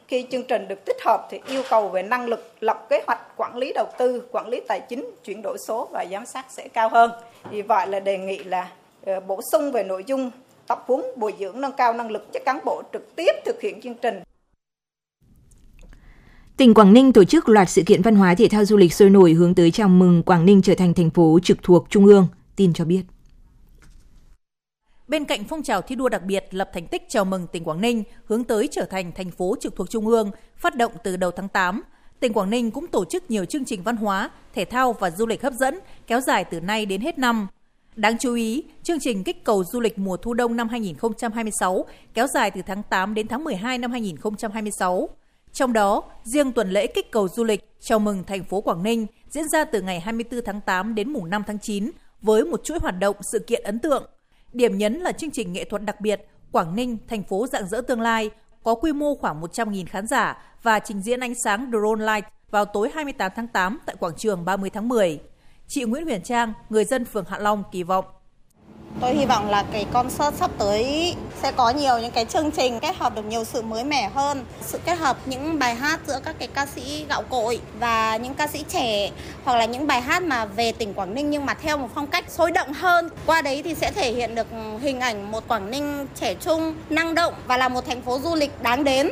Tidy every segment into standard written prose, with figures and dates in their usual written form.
Khi chương trình được tích hợp thì yêu cầu về năng lực lập kế hoạch, quản lý đầu tư, quản lý tài chính, chuyển đổi số và giám sát sẽ cao hơn. Vì vậy là đề nghị là bổ sung về nội dung tập huấn, bồi dưỡng, nâng cao năng lực cho cán bộ trực tiếp thực hiện chương trình. Tỉnh Quảng Ninh tổ chức loạt sự kiện văn hóa thể thao du lịch sôi nổi hướng tới chào mừng Quảng Ninh trở thành thành phố trực thuộc Trung ương. Tin cho biết. Bên cạnh phong trào thi đua đặc biệt lập thành tích chào mừng tỉnh Quảng Ninh hướng tới trở thành thành phố trực thuộc Trung ương, phát động từ đầu tháng 8, tỉnh Quảng Ninh cũng tổ chức nhiều chương trình văn hóa, thể thao và du lịch hấp dẫn kéo dài từ nay đến hết năm. Đáng chú ý, chương trình kích cầu du lịch mùa thu đông năm 2026 kéo dài từ tháng 8 đến tháng 12 năm 2026. Trong đó, riêng tuần lễ kích cầu du lịch chào mừng thành phố Quảng Ninh diễn ra từ ngày 24 tháng 8 đến mùng 5 tháng 9 với một chuỗi hoạt động sự kiện ấn tượng. Điểm nhấn là chương trình nghệ thuật đặc biệt Quảng Ninh, thành phố rạng rỡ tương lai, có quy mô khoảng 100.000 khán giả và trình diễn ánh sáng drone light vào tối 28 tháng 8 tại quảng trường 30 tháng 10. Chị Nguyễn Huyền Trang, người dân phường Hạ Long kỳ vọng. Tôi hy vọng là cái concert sắp tới sẽ có nhiều những cái chương trình kết hợp được nhiều sự mới mẻ hơn, sự kết hợp những bài hát giữa các cái ca sĩ gạo cội và những ca sĩ trẻ, hoặc là những bài hát mà về tỉnh Quảng Ninh nhưng mà theo một phong cách sôi động hơn. Qua đấy thì sẽ thể hiện được hình ảnh một Quảng Ninh trẻ trung, năng động và là một thành phố du lịch đáng đến.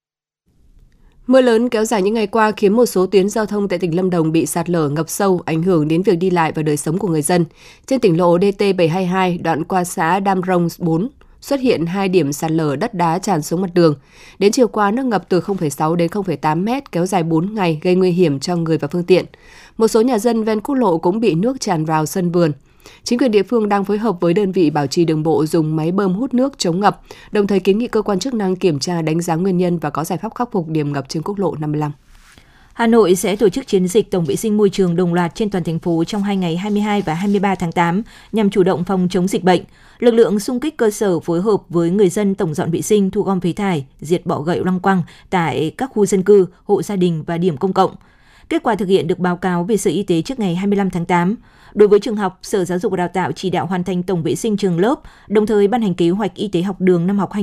Mưa lớn kéo dài những ngày qua khiến một số tuyến giao thông tại tỉnh Lâm Đồng bị sạt lở, ngập sâu, ảnh hưởng đến việc đi lại và đời sống của người dân. Trên tỉnh lộ DT722 đoạn qua xã Đam Rông 4 xuất hiện 2 điểm sạt lở, đất đá tràn xuống mặt đường. Đến chiều qua, nước ngập từ 0,6 đến 0,8 mét kéo dài 4 ngày, gây nguy hiểm cho người và phương tiện. Một số nhà dân ven quốc lộ cũng bị nước tràn vào sân vườn. Chính quyền địa phương đang phối hợp với đơn vị bảo trì đường bộ dùng máy bơm hút nước chống ngập, đồng thời kiến nghị cơ quan chức năng kiểm tra đánh giá nguyên nhân và có giải pháp khắc phục điểm ngập trên quốc lộ 55. Hà Nội sẽ tổ chức chiến dịch tổng vệ sinh môi trường đồng loạt trên toàn thành phố trong 2 ngày 22 và 23 tháng 8 nhằm chủ động phòng chống dịch bệnh. Lực lượng xung kích cơ sở phối hợp với người dân tổng dọn vệ sinh, thu gom phế thải, diệt bọ gậy lăng quăng tại các khu dân cư, hộ gia đình và điểm công cộng. Kết quả thực hiện được báo cáo về Sở Y tế trước ngày 25 tháng 8. Đối với trường học, Sở Giáo dục và Đào tạo chỉ đạo hoàn thành tổng vệ sinh trường lớp, đồng thời ban hành kế hoạch y tế học đường năm học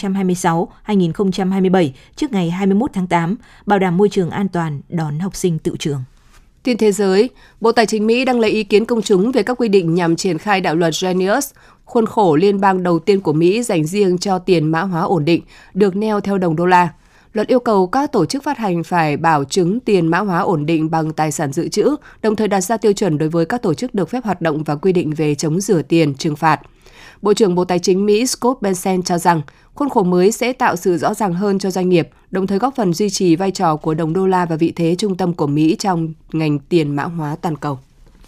2026-2027 trước ngày 21 tháng 8, bảo đảm môi trường an toàn đón học sinh tự trường. Tin thế giới, Bộ Tài chính Mỹ đang lấy ý kiến công chúng về các quy định nhằm triển khai đạo luật Genius, khuôn khổ liên bang đầu tiên của Mỹ dành riêng cho tiền mã hóa ổn định, được neo theo đồng đô la. Luật yêu cầu các tổ chức phát hành phải bảo chứng tiền mã hóa ổn định bằng tài sản dự trữ, đồng thời đặt ra tiêu chuẩn đối với các tổ chức được phép hoạt động và quy định về chống rửa tiền, trừng phạt. Bộ trưởng Bộ Tài chính Mỹ Scott Bessent cho rằng khuôn khổ mới sẽ tạo sự rõ ràng hơn cho doanh nghiệp, đồng thời góp phần duy trì vai trò của đồng đô la và vị thế trung tâm của Mỹ trong ngành tiền mã hóa toàn cầu.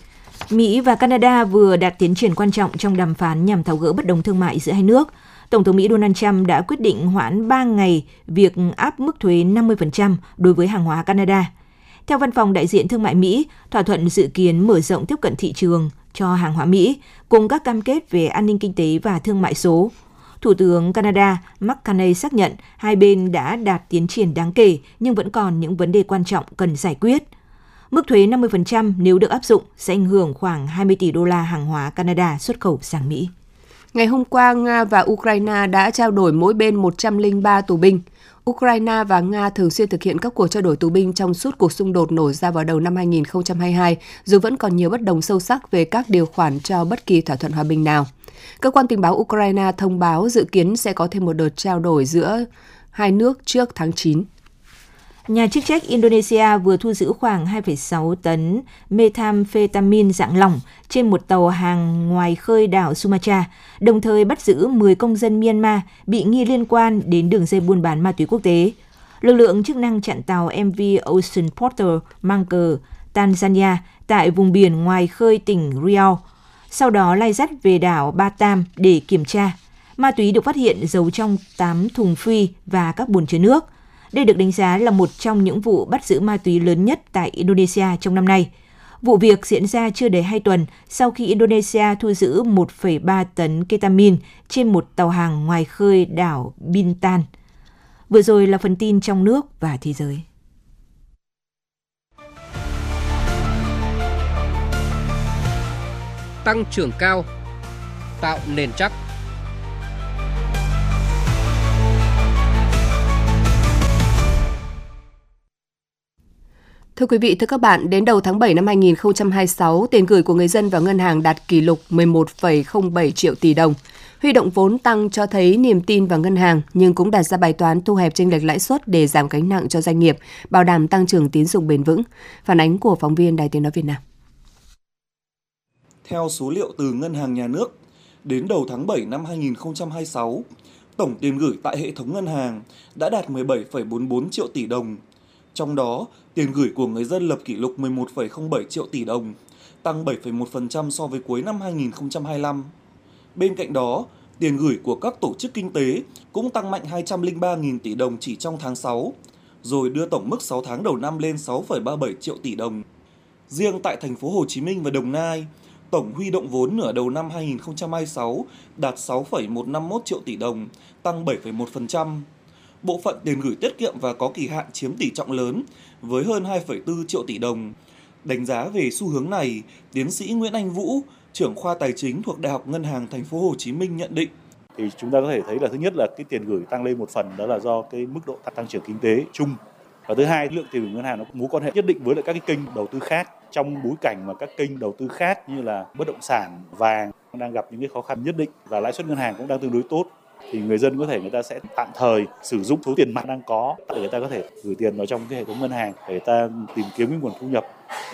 Mỹ và Canada vừa đạt tiến triển quan trọng trong đàm phán nhằm tháo gỡ bất đồng thương mại giữa hai nước. Tổng thống Mỹ Donald Trump đã quyết định hoãn 3 ngày việc áp mức thuế 50% đối với hàng hóa Canada. Theo Văn phòng Đại diện Thương mại Mỹ, thỏa thuận dự kiến mở rộng tiếp cận thị trường cho hàng hóa Mỹ, cùng các cam kết về an ninh kinh tế và thương mại số. Thủ tướng Canada Mark Carney xác nhận hai bên đã đạt tiến triển đáng kể nhưng vẫn còn những vấn đề quan trọng cần giải quyết. Mức thuế 50% nếu được áp dụng sẽ ảnh hưởng khoảng 20 tỷ đô la hàng hóa Canada xuất khẩu sang Mỹ. Ngày hôm qua, Nga và Ukraine đã trao đổi mỗi bên 103 tù binh. Ukraine và Nga thường xuyên thực hiện các cuộc trao đổi tù binh trong suốt cuộc xung đột nổ ra vào đầu năm 2022, dù vẫn còn nhiều bất đồng sâu sắc về các điều khoản cho bất kỳ thỏa thuận hòa bình nào. Cơ quan tình báo Ukraine thông báo dự kiến sẽ có thêm một đợt trao đổi giữa hai nước trước tháng 9. Nhà chức trách Indonesia vừa thu giữ khoảng 2,6 tấn methamphetamine dạng lỏng trên một tàu hàng ngoài khơi đảo Sumatra, đồng thời bắt giữ 10 công dân Myanmar bị nghi liên quan đến đường dây buôn bán ma túy quốc tế. Lực lượng chức năng chặn tàu MV Ocean Porter mang cờ Tanzania tại vùng biển ngoài khơi tỉnh Riau, sau đó lai dắt về đảo Batam để kiểm tra. Ma túy được phát hiện giấu trong 8 thùng phi và các bồn chứa nước. Đây được đánh giá là một trong những vụ bắt giữ ma túy lớn nhất tại Indonesia trong năm nay. Vụ việc diễn ra chưa đầy 2 tuần sau khi Indonesia thu giữ 1,3 tấn ketamine trên một tàu hàng ngoài khơi đảo Bintan. Vừa rồi là phần tin trong nước và thế giới. Tăng trưởng cao, tạo nền chắc. Thưa quý vị, thưa các bạn, đến đầu tháng 7 năm 2026, tiền gửi của người dân vào ngân hàng đạt kỷ lục 11,07 triệu tỷ đồng. Huy động vốn tăng cho thấy niềm tin vào ngân hàng, nhưng cũng đặt ra bài toán thu hẹp chênh lệch lãi suất để giảm gánh nặng cho doanh nghiệp, bảo đảm tăng trưởng tín dụng bền vững. Phản ánh của phóng viên Đài Tiếng nói Việt Nam. Theo số liệu từ Ngân hàng Nhà nước, đến đầu tháng 7 năm 2026, tổng tiền gửi tại hệ thống ngân hàng đã đạt 17,44 triệu tỷ đồng. Trong đó, tiền gửi của người dân lập kỷ lục 11,07 triệu tỷ đồng, tăng 7,1% so với cuối năm 2025. Bên cạnh đó, tiền gửi của các tổ chức kinh tế cũng tăng mạnh 203.000 tỷ đồng chỉ trong tháng 6, rồi đưa tổng mức 6 tháng đầu năm lên 6,37 triệu tỷ đồng. Riêng tại thành phố Hồ Chí Minh và Đồng Nai, tổng huy động vốn nửa đầu năm 2026 đạt 6,151 triệu tỷ đồng, tăng 7,1%. Bộ phận tiền gửi tiết kiệm và có kỳ hạn chiếm tỷ trọng lớn với hơn 2,4 triệu tỷ đồng. Đánh giá về xu hướng này, tiến sĩ Nguyễn Anh Vũ, trưởng khoa tài chính thuộc Đại học Ngân hàng Thành phố Hồ Chí Minh nhận định. Thì chúng ta có thể thấy là thứ nhất là cái tiền gửi tăng lên một phần đó là do cái mức độ tăng trưởng kinh tế chung. Và thứ hai, lượng tiền gửi ngân hàng nó có mối quan hệ nhất định với lại các cái kênh đầu tư khác. Trong bối cảnh mà các kênh đầu tư khác như là bất động sản, vàng đang gặp những cái khó khăn nhất định và lãi suất ngân hàng cũng đang tương đối tốt, thì người dân người ta sẽ tạm thời sử dụng số tiền mặt đang có để người ta có thể gửi tiền vào trong cái hệ thống ngân hàng để người ta tìm kiếm cái nguồn thu nhập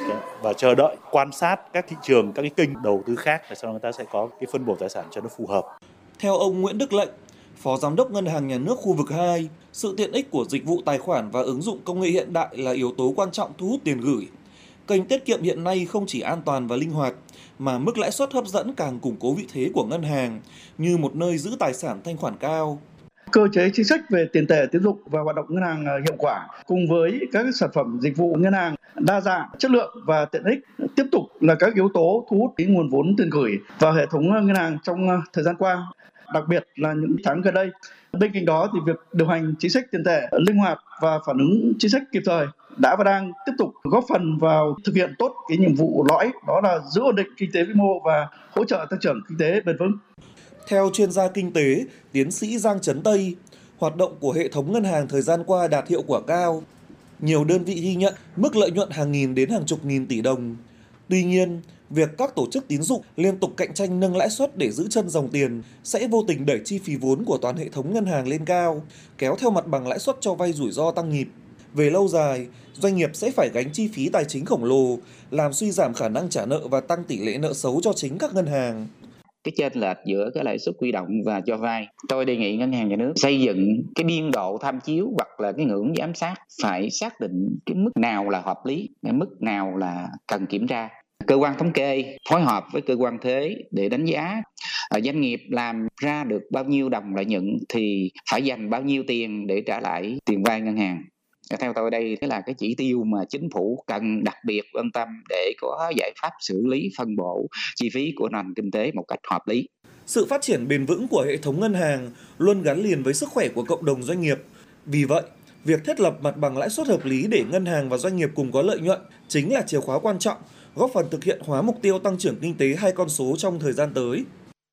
và chờ đợi quan sát các thị trường, các cái kênh đầu tư khác để sau đó người ta sẽ có cái phân bổ tài sản cho nó phù hợp. Theo ông Nguyễn Đức Lệnh, Phó Giám đốc Ngân hàng Nhà nước khu vực 2, sự tiện ích của dịch vụ tài khoản và ứng dụng công nghệ hiện đại là yếu tố quan trọng thu hút tiền gửi. Kênh tiết kiệm hiện nay không chỉ an toàn và linh hoạt, mà mức lãi suất hấp dẫn càng củng cố vị thế của ngân hàng như một nơi giữ tài sản thanh khoản cao. Cơ chế chính sách về tiền tệ tín dụng và hoạt động ngân hàng hiệu quả cùng với các sản phẩm dịch vụ ngân hàng đa dạng, chất lượng và tiện ích tiếp tục là các yếu tố thu hút nguồn vốn tiền gửi vào hệ thống ngân hàng trong thời gian qua, đặc biệt là những tháng gần đây. Bên cạnh đó thì việc điều hành chính sách tiền tệ linh hoạt và phản ứng chính sách kịp thời đã và đang tiếp tục góp phần vào thực hiện tốt cái nhiệm vụ lõi, đó là giữ ổn định kinh tế vĩ mô và hỗ trợ tăng trưởng kinh tế bền vững. Theo chuyên gia kinh tế, tiến sĩ Giang Trấn Tây, hoạt động của hệ thống ngân hàng thời gian qua đạt hiệu quả cao. Nhiều đơn vị ghi nhận mức lợi nhuận hàng nghìn đến hàng chục nghìn tỷ đồng. Tuy nhiên, việc các tổ chức tín dụng liên tục cạnh tranh nâng lãi suất để giữ chân dòng tiền sẽ vô tình đẩy chi phí vốn của toàn hệ thống ngân hàng lên cao, kéo theo mặt bằng lãi suất cho vay rủi ro tăng nhịp. Về lâu dài, doanh nghiệp sẽ phải gánh chi phí tài chính khổng lồ, làm suy giảm khả năng trả nợ và tăng tỷ lệ nợ xấu cho chính các ngân hàng. Cái chênh lệch giữa cái lãi suất huy động và cho vay, tôi đề nghị Ngân hàng Nhà nước xây dựng cái biên độ tham chiếu hoặc là cái ngưỡng giám sát, phải xác định cái mức nào là hợp lý, cái mức nào là cần kiểm tra. Cơ quan thống kê phối hợp với cơ quan thuế để đánh giá doanh nghiệp làm ra được bao nhiêu đồng lợi nhuận thì phải dành bao nhiêu tiền để trả lại tiền vay ngân hàng. Theo tôi đây là cái chỉ tiêu mà chính phủ cần đặc biệt quan tâm để có giải pháp xử lý phân bổ chi phí của nền kinh tế một cách hợp lý. Sự phát triển bền vững của hệ thống ngân hàng luôn gắn liền với sức khỏe của cộng đồng doanh nghiệp. Vì vậy, việc thiết lập mặt bằng lãi suất hợp lý để ngân hàng và doanh nghiệp cùng có lợi nhuận chính là chìa khóa quan trọng, góp phần thực hiện hóa mục tiêu tăng trưởng kinh tế 2 con số trong thời gian tới.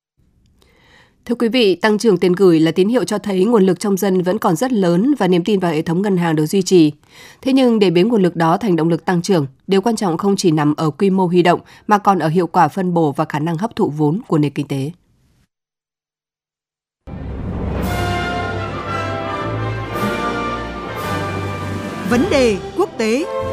Thưa quý vị, tăng trưởng tiền gửi là tín hiệu cho thấy nguồn lực trong dân vẫn còn rất lớn và niềm tin vào hệ thống ngân hàng được duy trì. Thế nhưng để biến nguồn lực đó thành động lực tăng trưởng, điều quan trọng không chỉ nằm ở quy mô huy động mà còn ở hiệu quả phân bổ và khả năng hấp thụ vốn của nền kinh tế. Vấn đề quốc tế.